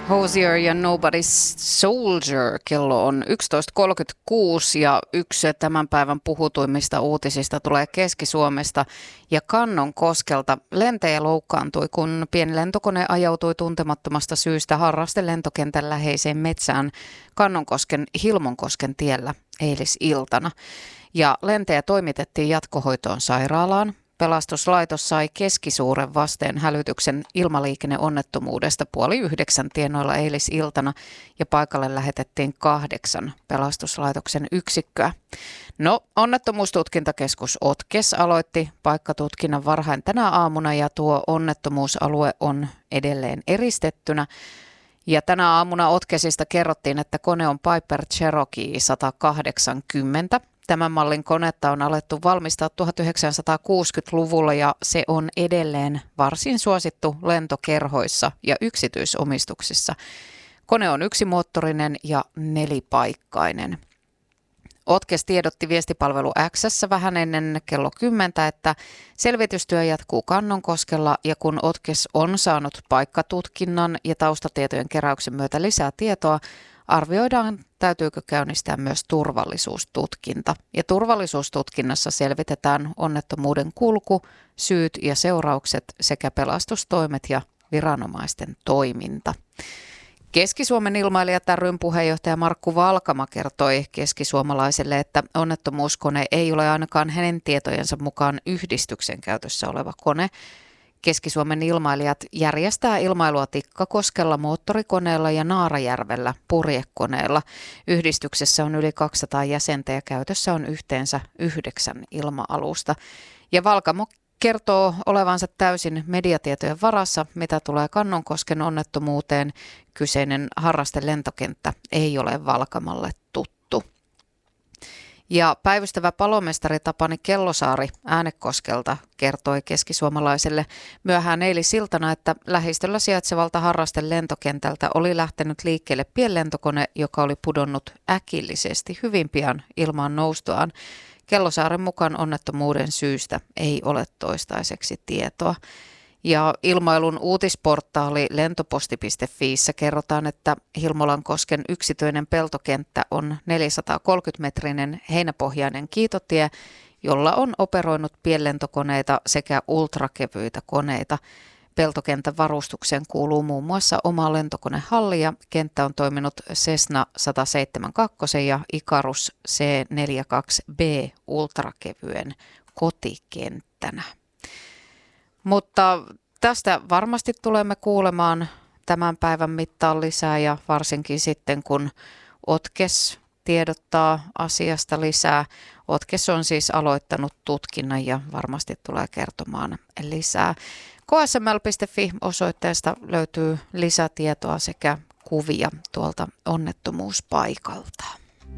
Hozier ja Nobody's Soldier. Kello on 11.36 ja yksi tämän päivän puhutuimmista uutisista tulee Keski-Suomesta ja Kannonkoskelta. Lentäjä loukkaantui, kun pieni lentokone ajautui tuntemattomasta syystä harrastelentokentän läheiseen metsään Kannonkosken Hilmonkosken tiellä eilisiltana. Ja lentäjä toimitettiin jatkohoitoon sairaalaan. Pelastuslaitos sai keskisuuren vasteen hälytyksen ilmaliikenneonnettomuudesta 8:30 tienoilla eilisiltana ja paikalle lähetettiin 8 pelastuslaitoksen yksikköä. No, onnettomuustutkintakeskus OTKES aloitti paikkatutkinnan varhain tänä aamuna ja tuo onnettomuusalue on edelleen eristettynä. Ja tänä aamuna OTKESista kerrottiin, että kone on Piper Cherokee 180. Tämän mallin konetta on alettu valmistaa 1960-luvulla ja se on edelleen varsin suosittu lentokerhoissa ja yksityisomistuksissa. Kone on yksimoottorinen ja nelipaikkainen. OTKES tiedotti viestipalvelu X:ssä vähän ennen kello 10, että selvitystyö jatkuu Kannonkoskella ja kun OTKES on saanut paikkatutkinnan ja taustatietojen keräyksen myötä lisää tietoa, arvioidaan, täytyykö käynnistää myös turvallisuustutkinta. Ja turvallisuustutkinnassa selvitetään onnettomuuden kulku, syyt ja seuraukset sekä pelastustoimet ja viranomaisten toiminta. Keski-Suomen ilmailijat ry:n puheenjohtaja Markku Valkama kertoi keskisuomalaiselle, että onnettomuuskone ei ole ainakaan hänen tietojensa mukaan yhdistyksen käytössä oleva kone. Keski-Suomen ilmailijat järjestää ilmailua Tikkakoskella moottorikoneella ja Naarajärvellä purjekoneella. Yhdistyksessä on yli 200 jäsentä ja käytössä on yhteensä 9 ilma-alusta. Ja Valkamo kertoo olevansa täysin mediatietojen varassa, mitä tulee Kannonkosken onnettomuuteen. Kyseinen harrastelentokenttä ei ole Valkamalle tuttu. Ja päivystävä palomestari Tapani Kellosaari Äänekoskelta kertoi keskisuomalaiselle myöhään eilisiltana, että lähistöllä sijaitsevalta harrastelentokentältä oli lähtenyt liikkeelle pienlentokone, joka oli pudonnut äkillisesti hyvin pian ilmaan noustuaan. Kellosaaren mukaan onnettomuuden syystä ei ole toistaiseksi tietoa. Ja ilmailun uutisportaali lentoposti.fiissä kerrotaan, että Hilmolankosken yksityinen peltokenttä on 430-metrinen heinäpohjainen kiitotie, jolla on operoinut pienlentokoneita sekä ultrakevyitä koneita. Peltokentän varustukseen kuuluu muun muassa oma lentokonehalli ja kenttä on toiminut Cessna 172 ja Icarus C-42B ultrakevyen kotikenttänä. Mutta tästä varmasti tulemme kuulemaan tämän päivän mittaan lisää ja varsinkin sitten kun OTKES tiedottaa asiasta lisää. OTKES on siis aloittanut tutkinnan ja varmasti tulee kertomaan lisää. ksml.fi-osoitteesta löytyy lisätietoa sekä kuvia tuolta onnettomuuspaikalta.